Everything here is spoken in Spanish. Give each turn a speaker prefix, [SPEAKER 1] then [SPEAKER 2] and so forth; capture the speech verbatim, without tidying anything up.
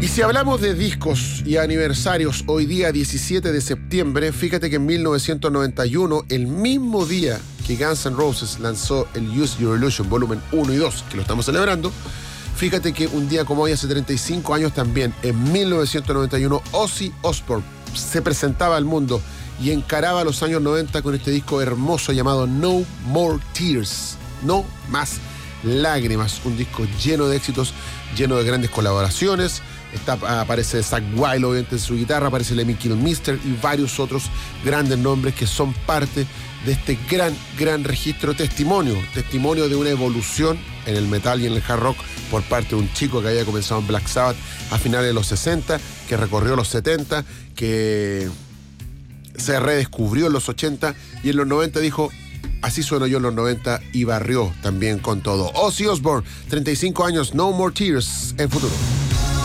[SPEAKER 1] Y si hablamos de discos y aniversarios, hoy día diecisiete de septiembre, fíjate que en mil novecientos noventa y uno, el mismo día que Guns N' Roses lanzó el Use Your Illusion volumen uno y dos, que lo estamos celebrando, fíjate que un día como hoy, hace treinta y cinco años también, en mil novecientos noventa y uno, Ozzy Osbourne se presentaba al mundo y encaraba los años noventa con este disco hermoso llamado No More Tears, No Más Lágrimas, un disco lleno de éxitos, lleno de grandes colaboraciones. Está, aparece Zakk Wylde obviamente en su guitarra, aparece Lemmy Kilmister y varios otros grandes nombres que son parte de este gran, gran registro, testimonio, testimonio de una evolución en el metal y en el hard rock por parte de un chico que había comenzado en Black Sabbath a finales de los sesenta, que recorrió los setenta, que se redescubrió en los ochenta y en los noventa dijo: así sueno yo en los noventa, y barrió también con todo. Ozzy Osbourne, treinta y cinco años, No More Tears en Futuro.